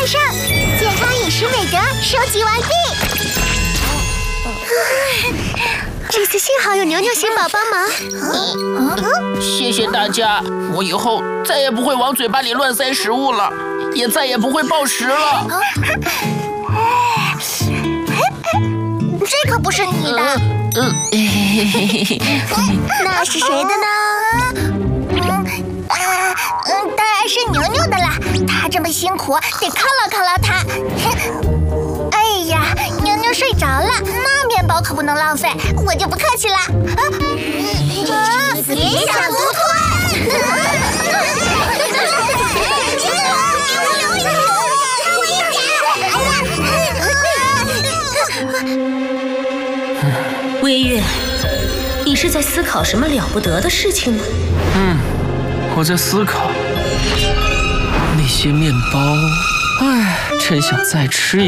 带上，健康饮食美德收集完毕。这次幸好有牛牛先宝帮忙。 谢谢大家，我以后再也不会往嘴巴里乱塞食物了，也再也不会暴食了。 这可不是你的。那是谁的呢？当然是牛牛的啦。他这么辛苦，得犒劳犒劳他。哎呀，牛牛睡着了，那面包可不能浪费，我就不客气啦。别想独吞！ 微月，你是在思考什么了不得的事情吗？ 我在思考那些面包，真想再吃